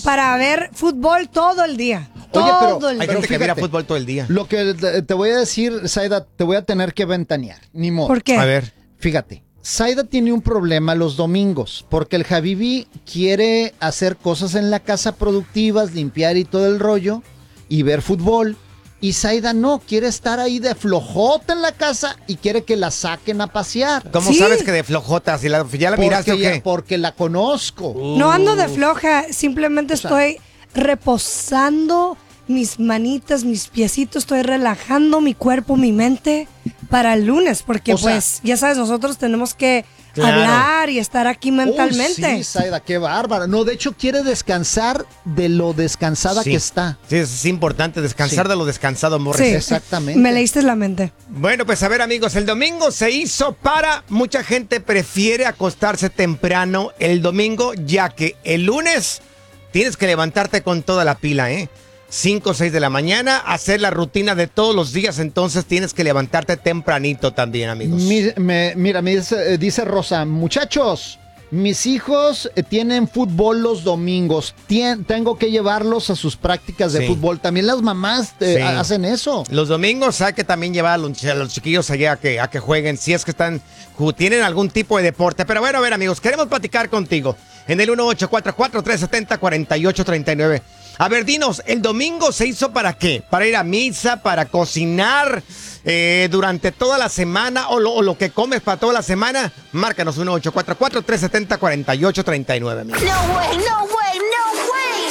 para ver fútbol todo el día. Oye, Todo el Hay día. gente que mira fútbol todo el día. Lo que te voy a decir, Zaida, te voy a tener que ventanear. Ni modo. ¿Por qué? A ver. Fíjate, Zaida tiene un problema los domingos, porque el Habibi quiere hacer cosas en la casa productivas, limpiar y todo el rollo, y ver fútbol. Y Zaida no, quiere estar ahí de flojota en la casa y quiere que la saquen a pasear. ¿Cómo Sí. sabes que de flojota? ¿Ya la miraste o qué? Porque la conozco. No ando de floja, simplemente O sea, estoy reposando mis manitas, mis piecitos, estoy relajando mi cuerpo, mi mente para el lunes, porque O sea, pues ya sabes, nosotros tenemos que Claro. hablar y estar aquí mentalmente. Sí, Zaida, qué bárbara. No, de hecho quiere descansar de lo descansada Sí. que está. Sí, es importante descansar Sí. de lo descansado, amor. Sí, Exactamente. me leíste la mente. Bueno, pues a ver, amigos, el domingo se hizo para... Mucha gente prefiere acostarse temprano el domingo, ya que el lunes tienes que levantarte con toda la pila, 5 o 6 de la mañana, hacer la rutina de todos los días, entonces tienes que levantarte tempranito también, amigos. Mira, dice Rosa, muchachos, mis hijos tienen fútbol los domingos. Tengo que llevarlos a sus prácticas de Sí. fútbol. También las mamás Sí. hacen eso. Los domingos hay que también llevar a los chiquillos allá a que jueguen, si es que tienen algún tipo de deporte. Pero bueno, a ver, amigos, queremos platicar contigo en el 1844-370-4839. A ver, dinos, ¿el domingo se hizo para qué? ¿Para ir a misa? ¿Para cocinar durante toda la semana? ¿O lo que comes para toda la semana? Márcanos 1844-370-4839. No way, no way,